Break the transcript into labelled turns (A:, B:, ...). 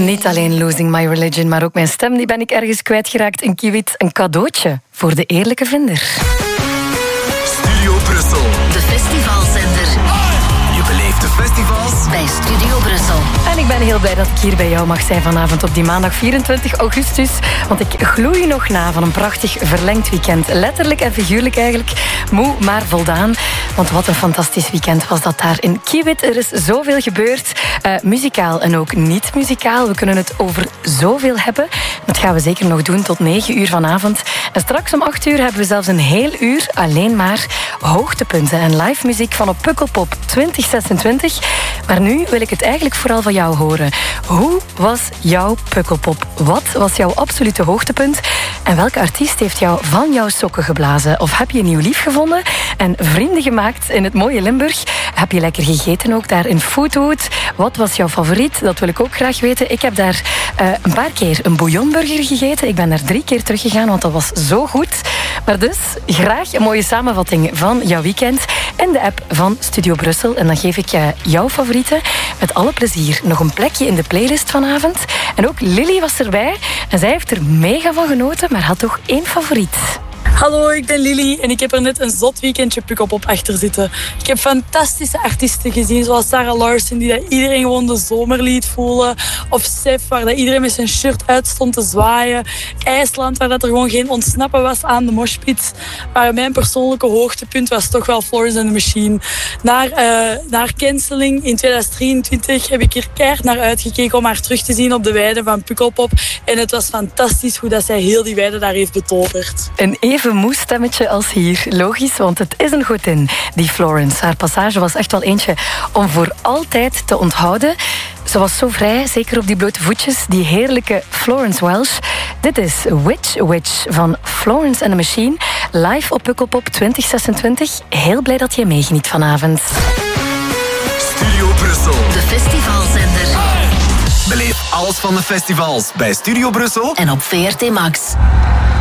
A: Niet alleen Losing My Religion, maar ook mijn stem, die ben ik ergens kwijtgeraakt. Een kiewit, een cadeautje voor de eerlijke vinder.
B: Studio Brussel.
C: De festivalzender.
B: Je beleeft de festivals
C: bij Studio Brussel.
A: En ik ben heel blij dat ik hier bij jou mag zijn vanavond op die maandag 24 augustus. Want ik gloei nog na van een prachtig verlengd weekend. Letterlijk en figuurlijk eigenlijk. Moe, maar voldaan. Want wat een fantastisch weekend was dat daar in Kiewit. Er is zoveel gebeurd. Muzikaal en ook niet muzikaal. We kunnen het over zoveel hebben. Dat gaan we zeker nog doen tot 9 uur vanavond. En straks om 8 uur hebben we zelfs een heel uur alleen maar hoogtepunten en live muziek van op Pukkelpop 2026. Maar nu wil ik het eigenlijk vooral van jou horen. Hoe was jouw Pukkelpop? Wat was jouw absolute hoogtepunt? En welke artiest heeft jou van jouw sokken geblazen? Of heb je een nieuw lief gevonden en vrienden gemaakt in het mooie Limburg? Heb je lekker gegeten ook daar in Foodwood? Wat was jouw favoriet? Dat wil ik ook graag weten. Ik heb daar een paar keer een bouillonburger gegeten. Ik ben daar 3 keer teruggegaan, want dat was zo goed. Maar dus graag een mooie samenvatting van jouw weekend in de app van Studio Brussel. En dan geef ik jouw favorieten met alle plezier nog een plekje in de playlist vanavond. En ook Lily was erbij en zij heeft er mega van genoten, maar had toch 1 favoriet.
D: Hallo, ik ben Lily en ik heb er net een zot weekendje Pukkelpop achter zitten. Ik heb fantastische artiesten gezien, zoals Sarah Larson, die dat iedereen gewoon de zomer liet voelen. Of Sef, waar dat iedereen met zijn shirt uit stond te zwaaien. IJsland, waar dat er gewoon geen ontsnappen was aan de moshpit. Maar mijn persoonlijke hoogtepunt was toch wel Florence and the Machine. Naar Canceling in 2023 heb ik er keihard naar uitgekeken om haar terug te zien op de weide van Pukkelpop. En het was fantastisch hoe dat zij heel die weide daar heeft betoverd.
A: Een even moe stemmetje als hier. Logisch, want het is een godin, die Florence. Haar passage was echt wel eentje om voor altijd te onthouden. Ze was zo vrij, zeker op die blote voetjes. Die heerlijke Florence Welsh. Dit is Witch Witch van Florence and the Machine. Live op Pukkelpop 2026. Heel blij dat je meegeniet vanavond.
B: Studio Brussel.
C: De festivalzender.
B: Beleef alles van de festivals bij Studio Brussel
C: en op VRT Max.